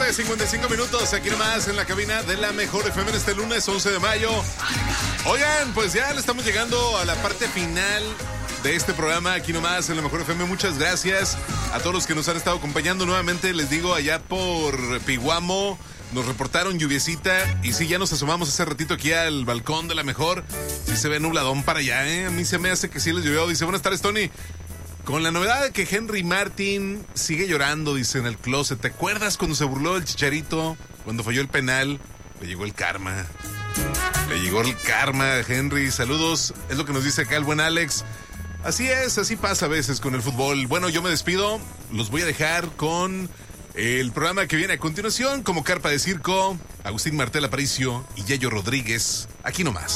9:55 aquí nomás en la cabina de la Mejor FM en este lunes 11 de mayo. Oigan, pues ya le estamos llegando a la parte final de este programa aquí nomás en la Mejor FM. Muchas gracias a todos los que nos han estado acompañando nuevamente. Les digo, allá por Piguamo nos reportaron lluviecita y sí, ya nos asomamos hace ratito aquí al balcón de la Mejor. Sí se ve nubladón para allá, ¿eh? A mí se me hace que sí les llovió. Dice, buenas tardes, Tony. Con la novedad de que Henry Martin sigue llorando, dice, en el closet. ¿Te acuerdas cuando se burló el Chicharito? Cuando falló el penal. Le llegó el karma. Le llegó el karma a Henry. Saludos. Es lo que nos dice acá el buen Alex. Así es, así pasa a veces con el fútbol. Bueno, yo me despido. Los voy a dejar con el programa que viene a continuación. Como Carpa de Circo, Agustín Martel Aparicio y Yayo Rodríguez. Aquí nomás.